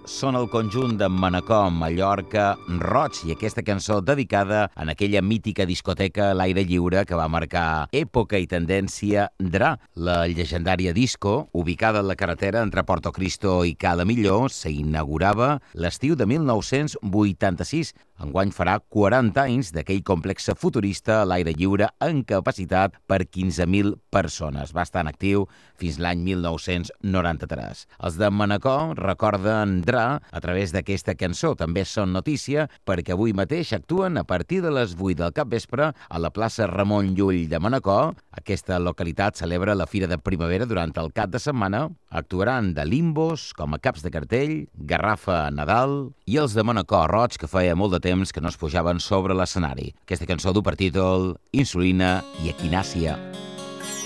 són el conjunt de Manacor, Mallorca, Roig, i aquesta cançó dedicada en aquella mítica discoteca a l'aire lliure que va marcar època i tendència Dra. La llegendària disco, ubicada a la carretera entre Porto Cristo i Cala Millor, s'inaugurava l'estiu de 1986. Enguany farà 40 anys d'aquell complex futurista a l'aire lliure amb capacitat per 15.000 persones. Va estar en actiu fins l'any 1993. Els de Manacor recorden Dra a través d'aquesta cançó. També són notícia perquè avui mateix actuen a partir de les 8 del capvespre a la plaça Ramon Llull de Manacor. Aquesta localitat celebra la Fira de Primavera durant el cap de setmana. Actuaran de Limbos, com a caps de cartell, Garrafa Nadal i els de Manacor Roig, que feia molt de temps que no es pujaven sobre l'escenari. Aquesta cançó du per títol Insulina i Equinàcia.